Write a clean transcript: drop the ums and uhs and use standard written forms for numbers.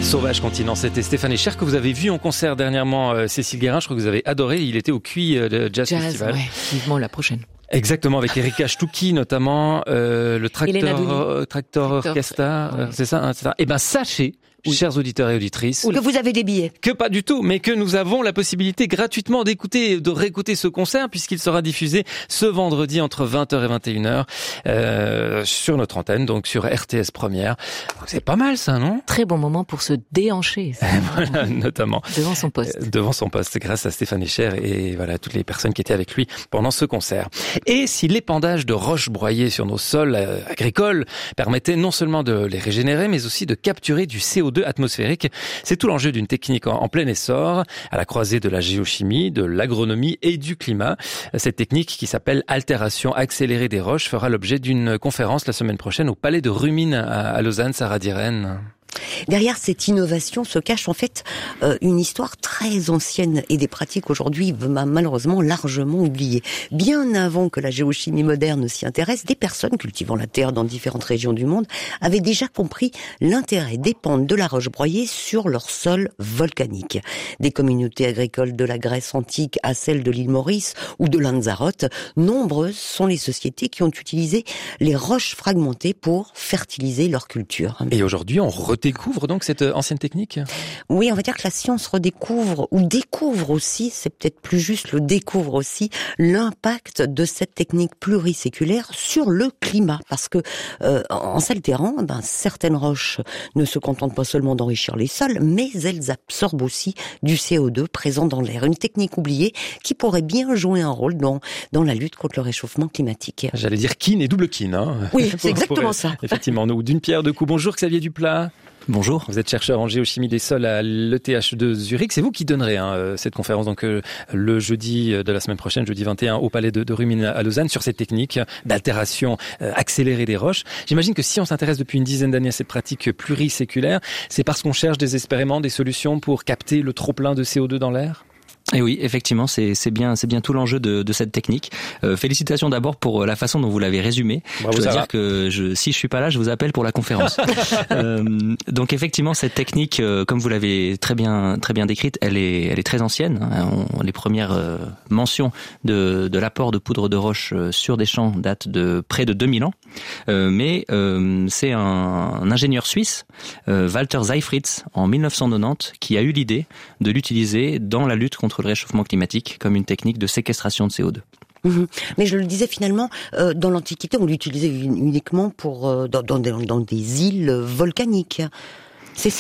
Sauvage Continent, c'était Stéphane Echer que vous avez vu en concert dernièrement, Cécile Guérin, je crois que vous avez adoré, il était au QI Jazz Festival. Ouais, vivement la prochaine. Exactement, avec Erika Stouki notamment, le Tractor Orchestra, c'est ça, c'est ça. Eh ben sachez, chers auditeurs et auditrices, que vous avez des billets. Que pas du tout, mais que nous avons la possibilité gratuitement de réécouter ce concert puisqu'il sera diffusé ce vendredi entre 20h et 21h sur notre antenne, donc sur RTS Première. Donc, c'est pas mal ça, non ? Très bon moment pour se déhancher. Voilà, notamment. Devant son poste. Devant son poste, grâce à Stéphane Echer et voilà toutes les personnes qui étaient avec lui pendant ce concert. Et si l'épandage de roches broyées sur nos sols agricoles permettait non seulement de les régénérer, mais aussi de capturer du CO2 atmosphérique, c'est tout l'enjeu d'une technique en plein essor, à la croisée de la géochimie, de l'agronomie et du climat. Cette technique qui s'appelle altération accélérée des roches fera l'objet d'une conférence la semaine prochaine au Palais de Rumines à Lausanne. Sarah Diren. Derrière cette innovation se cache en fait une histoire très ancienne et des pratiques aujourd'hui malheureusement largement oubliées. Bien avant que la géochimie moderne s'y intéresse, des personnes cultivant la terre dans différentes régions du monde avaient déjà compris l'intérêt d'épandre de la roche broyée sur leur sol volcanique. Des communautés agricoles de la Grèce antique à celles de l'île Maurice ou de Lanzarote, nombreuses sont les sociétés qui ont utilisé les roches fragmentées pour fertiliser leur culture. Et aujourd'hui, on redécouvre donc cette ancienne technique ? Oui, on va dire que la science redécouvre ou découvre aussi, c'est peut-être plus juste, le découvre aussi, l'impact de cette technique pluriséculaire sur le climat. Parce que en s'altérant, certaines roches ne se contentent pas seulement d'enrichir les sols, mais elles absorbent aussi du CO2 présent dans l'air. Une technique oubliée qui pourrait bien jouer un rôle dans la lutte contre le réchauffement climatique. J'allais dire kin et double kin. Hein. Oui, c'est exactement ça. Effectivement, nous, d'une pierre deux coups. Bonjour Xavier Duplat. Bonjour. Vous êtes chercheur en géochimie des sols à l'ETH de Zurich. C'est vous qui donnerez cette conférence donc le jeudi de la semaine prochaine, jeudi 21, au Palais de Rumines à Lausanne, sur cette technique d'altération accélérée des roches. J'imagine que si on s'intéresse depuis une dizaine d'années à cette pratique pluriséculaire, c'est parce qu'on cherche des expériments, des solutions pour capter le trop-plein de CO2 dans l'air ? Et oui, effectivement, c'est bien tout l'enjeu de cette technique. Félicitations d'abord pour la façon dont vous l'avez résumé. Bravo, je dois dire que si je suis pas là, je vous appelle pour la conférence. Donc effectivement, cette technique, comme vous l'avez très bien décrite, elle est très ancienne. Les premières mentions de l'apport de poudre de roche sur des champs datent de près de 2000 ans. Mais c'est un ingénieur suisse, Walter Seifritz, en 1990, qui a eu l'idée de l'utiliser dans la lutte contre le réchauffement climatique comme une technique de séquestration de CO2. Mais je le disais finalement, dans l'Antiquité, on l'utilisait uniquement pour dans des îles volcaniques.